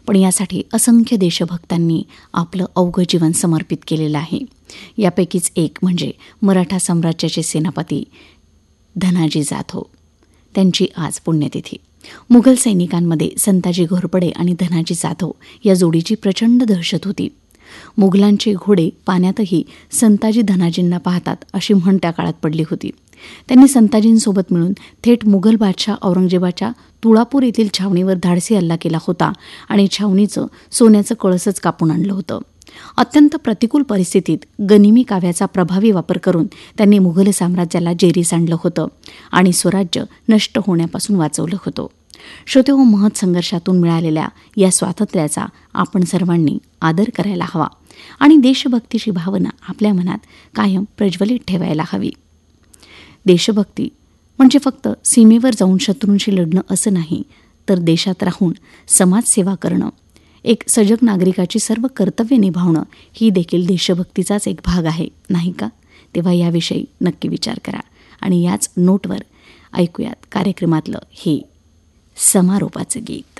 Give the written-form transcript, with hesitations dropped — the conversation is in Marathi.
पण यासाठी असंख्य देशभक्तांनी आपलं अवघं जीवन समर्पित केलेलं आहे. यापैकीच एक म्हणजे मराठा साम्राज्याचे सेनापती धनाजी जाधव. त्यांची आज पुण्यतिथी. मुघल सैनिकांमध्ये संताजी घोरपडे आणि धनाजी जाधव या जोडीची प्रचंड दहशत होती. मुघलांचे घोडे पाण्यातही संताजी धनाजींना पाहतात अशी म्हण त्या काळात पडली होती. त्यांनी संताजींसोबत मिळून थेट मुघल बादशाह औरंगजेबाच्या तुळापूर येथील छावणीवर धाडसी हल्ला केला होता आणि छावणीचं सोन्याचं कळसच कापून आणलं होतं. अत्यंत प्रतिकूल परिस्थितीत गनिमी काव्याचा प्रभावी वापर करून त्यांनी मुघल साम्राज्याला जेरीस आणलं होतं आणि स्वराज्य नष्ट होण्यापासून वाचवलं होतं. श्रोतेहो, महत् संघर्षातून मिळालेल्या या स्वातंत्र्याचा आपण सर्वांनी आदर करायला हवा आणि देशभक्तीची भावना आपल्या मनात कायम प्रज्वलित ठेवायला हवी. देशभक्ती म्हणजे फक्त सीमेवर जाऊन शत्रूंशी लढणं असं नाही, तर देशात राहून समाजसेवा करणं, एक सजग नागरिकाची सर्व कर्तव्य निभावणं ही देखील देशभक्तीचाच एक भाग आहे, नाही का? तेव्हा याविषयी नक्की विचार करा. आणि याच नोटवर ऐकूयात कार्यक्रमातलं हे समारोपाचं गीत.